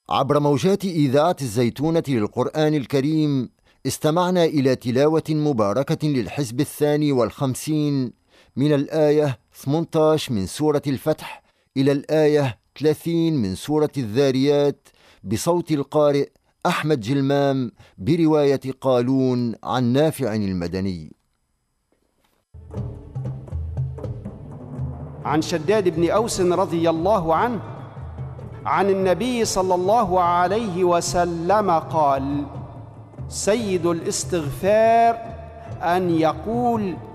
عبر موجات إذاعة الزيتونة للقرآن الكريم استمعنا إلى تلاوة مباركة للحزب 52 من الآية 18 من سورة الفتح إلى الآية 30 من سورة الذاريات بصوت القارئ أحمد جلمام برواية قالون عن نافع المدني. عن شداد بن أوس رضي الله عنه عن النبي صلى الله عليه وسلم قال: سيد الاستغفار أن يقول: